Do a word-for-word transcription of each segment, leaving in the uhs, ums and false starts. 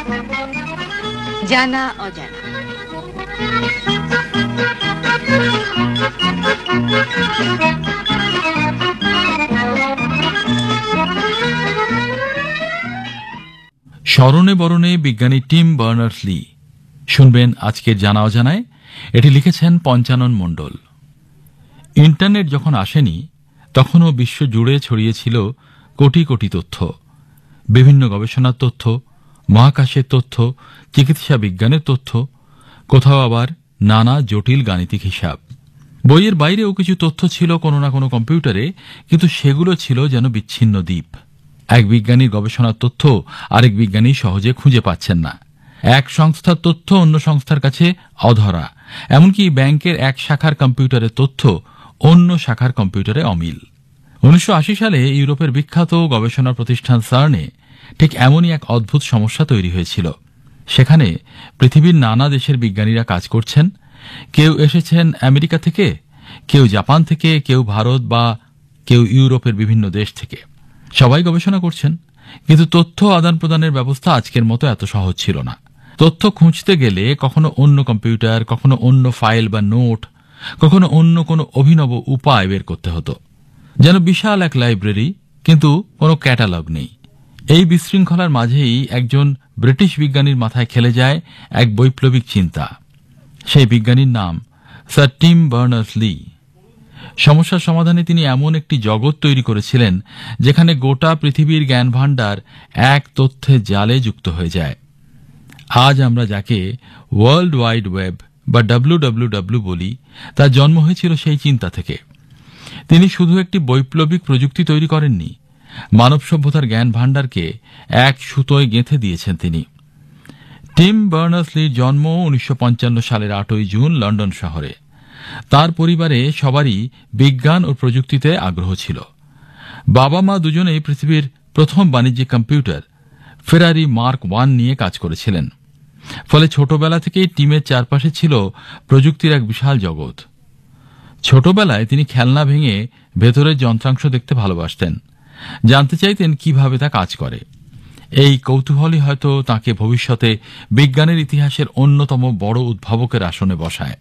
জানা অজানা। স্মরণে বরণে বিজ্ঞানী টিম বার্নার্স-লি। শুনবেন আজকের জানা অজানায়। এটি লিখেছেন পঞ্চানন মণ্ডল। ইন্টারনেট যখন আসেনি তখনও বিশ্ব জুড়ে ছড়িয়েছিল কোটি কোটি তথ্য, বিভিন্ন গবেষণার তথ্য, মহাকাশের তথ্য, চিকিৎসা বিজ্ঞানের তথ্য, কোথাও আবার নানা জটিল গাণিতিক হিসাব। বইয়ের বাইরেও কিছু তথ্য ছিল কোনো না কোনো কম্পিউটারে, কিন্তু সেগুলো ছিল যেন বিচ্ছিন্ন দ্বীপ। এক বিজ্ঞানীর গবেষণার তথ্য আরেক বিজ্ঞানী সহজে খুঁজে পাচ্ছেন না। এক সংস্থার তথ্য অন্য সংস্থার কাছে অধরা। এমনকি ব্যাংকের এক শাখার কম্পিউটারের তথ্য অন্য শাখার কম্পিউটারে অমিল। উনিশশো আশি সালে ইউরোপের বিখ্যাত গবেষণা প্রতিষ্ঠান সার্নে ঠিক এমনই এক অদ্ভুত সমস্যা তৈরি হয়েছিল। সেখানে পৃথিবীর নানা দেশের বিজ্ঞানীরা কাজ করছেন। কেউ এসেছেন আমেরিকা থেকে, কেউ জাপান থেকে, কেউ ভারত বা কেউ ইউরোপের বিভিন্ন দেশ থেকে। সবাই গবেষণা করছেন, কিন্তু তথ্য আদান প্রদানের ব্যবস্থা আজকের মতো এত সহজ ছিল না। তথ্য খুঁজতে গেলে কখনো অন্য কম্পিউটার, কখনো অন্য ফাইল বা নোট, কখনো অন্য কোনো অভিনব উপায় বের করতে হতো। যেন বিশাল এক লাইব্রেরি, কিন্তু কোনো ক্যাটালগ নেই। এই বিশৃঙ্খলার মাঝেই একজন ব্রিটিশ বিজ্ঞানীর মাথায় খেলে যায় এক বৈপ্লবিক চিন্তা। সেই বিজ্ঞানীর নাম স্যার টিম বার্নার্স-লি। সমস্যার সমাধানে তিনি এমন একটি জগৎ তৈরি করেছিলেন যেখানে গোটা পৃথিবীর জ্ঞান ভাণ্ডার এক তথ্যের জালে যুক্ত হয়ে যায়। আজ আমরা যাকে ওয়ার্ল্ড ওয়াইড ওয়েব বা ডব্লিউ ডব্লিউ ডব্লিউ বলি, তার জন্ম হয়েছিল সেই চিন্তা থেকে। তিনি শুধু একটি বৈপ্লবিক প্রযুক্তি তৈরি করেননি, মানব সভ্যতার জ্ঞান ভাণ্ডারকে এক সুতোয় গেঁথে দিয়েছেন তিনি। টিম বার্নার্স-লির জন্ম উনিশশো পঞ্চান্ন সালের আটই জুন লন্ডন শহরে। তার পরিবারে সবারই বিজ্ঞান ও প্রযুক্তিতে আগ্রহ ছিল। বাবা মা দুজনেই পৃথিবীর প্রথম বাণিজ্যিক কম্পিউটার ফেরারি মার্ক ওয়ান নিয়ে কাজ করেছিলেন। ফলে ছোটবেলা থেকেই টিমের চারপাশে ছিল প্রযুক্তির এক বিশাল জগৎ। ছোটবেলায় তিনি খেলনা ভেঙে ভেতরের যন্ত্রাংশ দেখতে ভালোবাসতেন, জানতে চাইতেন কিভাবে তা কাজ করে। এই কৌতূহলই হয়তো তাঁকে ভবিষ্যতে বিজ্ঞানের ইতিহাসের অন্যতম বড় উদ্ভাবকের আসনে বসায়।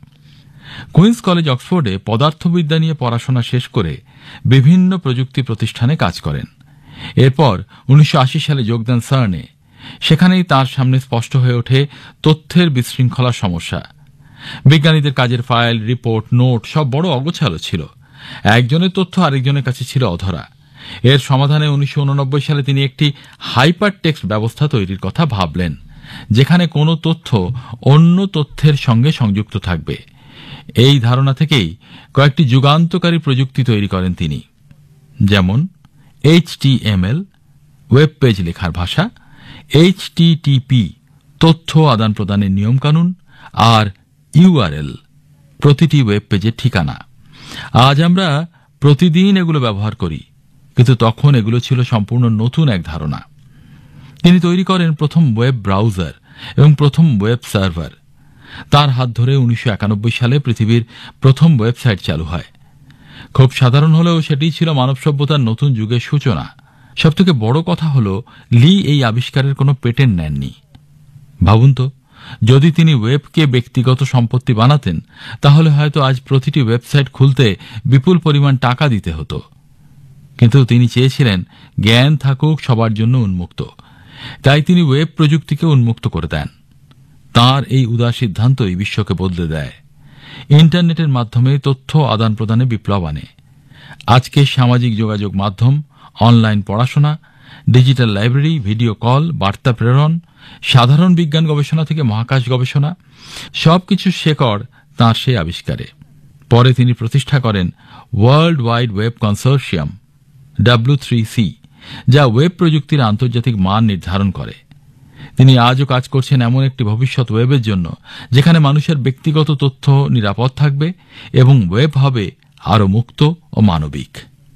কুইন্স কলেজ অক্সফোর্ডে পদার্থবিদ্যা নিয়ে পড়াশোনা শেষ করে বিভিন্ন প্রযুক্তি প্রতিষ্ঠানে কাজ করেন। এরপর উনিশশো আশি সালে যোগদান সার্নে। সেখানেই তার সামনে স্পষ্ট হয়ে ওঠে তথ্যের বিশৃঙ্খলার সমস্যা। বিজ্ঞানীদের কাজের ফাইল, রিপোর্ট, নোট সব বড় অগোছালো ছিল। একজনের তথ্য আরেকজনের কাছে ছিল অধরা। এর সমাধানে উনিশশো উননব্বই সালে তিনি একটি হাইপার টেক্সট ব্যবস্থা তৈরির কথা ভাবলেন, যেখানে কোনো তথ্য অন্য তথ্যের সঙ্গে সংযুক্ত থাকবে। এই ধারণা থেকেই কয়েকটি যুগান্তকারী প্রযুক্তি তৈরি করেন তিনি, যেমন H T M L web page লেখার ভাষা, এইচ টি টি পি তথ্য আদান প্রদানের নিয়মকানুন, আর ইউ আর এল প্রতিটি ওয়েব পেজের ঠিকানা। আজ আমরা প্রতিদিন এগুলো ব্যবহার করি, কিন্তু তখন এগুলো ছিল সম্পূর্ণ নতুন এক ধারণা। তিনি তৈরি করেন প্রথম ওয়েব ব্রাউজার এবং প্রথম ওয়েব সার্ভার। তার হাত ধরে উনিশশো একানব্বই সালে পৃথিবীর প্রথম ওয়েবসাইট চালু হয়। খুব সাধারণ হলেও সেটি ছিল মানব সভ্যতার নতুন যুগের সূচনা। সবথেকে বড় কথা হল, লি এই আবিষ্কারের কোনো পেটেন্ট নেননি। ভাবুন তো, যদি তিনি ওয়েবকে ব্যক্তিগত সম্পত্তি বানাতেন, তাহলে হয়তো আজ প্রতিটি ওয়েবসাইট খুলতে বিপুল পরিমাণ টাকা দিতে হতো। কিন্তু তিনি চেয়েছিলেন জ্ঞান থাকুক সবার জন্য উন্মুক্ত, তাই তিনি ওয়েব প্রযুক্তিকে উন্মুক্ত করে দেন। তাঁর এই উদার সিদ্ধান্তই বিশ্বকে বদলে দেয়। ইন্টারনেটের মাধ্যমে তথ্য আদান প্রদানে বিপ্লব আনে। আজকে সামাজিক যোগাযোগ মাধ্যম, অনলাইন পড়াশোনা, ডিজিটাল লাইব্রেরি, ভিডিও কল, বার্তা প্রেরণ, সাধারণ বিজ্ঞান গবেষণা থেকে মহাকাশ গবেষণা, সবকিছু শেকড় তাঁর সেই আবিষ্কারে। পরে তিনি প্রতিষ্ঠা করেন world wide web কনসোর্শিয়াম W three C, যা ওয়েব প্রযুক্তির আন্তর্জাতিক মান নির্ধারণ করে। তিনি আজও কাজ করছেন এমন একটি ভবিষ্যৎ ওয়েবের জন্য, যেখানে মানুষের ব্যক্তিগত তথ্য নিরাপদ থাকবে এবং ওয়েব হবে আরও মুক্ত ও মানবিক।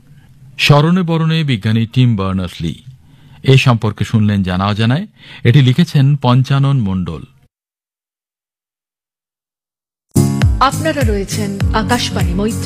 স্মরণে বরণে বিজ্ঞানী টিম বার্নার্স-লি। এ সম্পর্কে শুনলেন জানা অজানায়। এটি লিখেছেন পঞ্চানন মণ্ডল। আপনারা রয়েছেন আকাশবাণী মৈত্রী